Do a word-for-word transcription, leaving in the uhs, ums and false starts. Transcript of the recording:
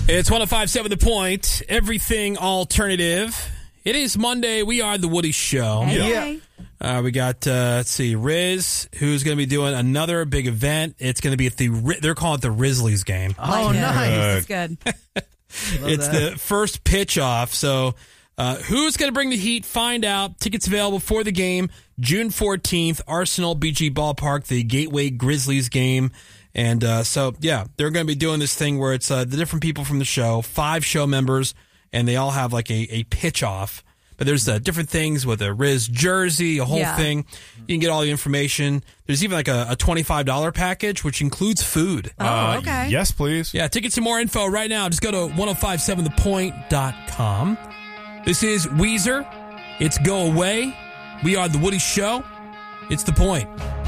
It's one oh five point seven The Point, everything alternative. It is Monday. We are the Woody Show. Hey. Yeah. Uh, we got, uh, let's see, Riz, who's going to be doing another big event. It's going to be at the, they're calling it the Rizzlies game. Oh, nice. That's good. It's that. the first pitch off. So uh, who's going to bring the heat? Find out. Tickets available for the game June fourteenth, Arsenal B G Ballpark, the Gateway Grizzlies game. And uh, so, yeah, they're going to be doing this thing where it's uh, the different people from the show, five show members, and they all have like a, a pitch off. But there's uh, different things with a Riz jersey, a whole Yeah. thing. You can get all the information. There's even like a, a twenty-five dollars package, which includes food. Oh, Uh, okay. Yes, please. Yeah, to get some more info right now, just go to ten fifty-seven the point dot com. This is Weezer. It's Go Away. We are The Woody Show. It's The Point.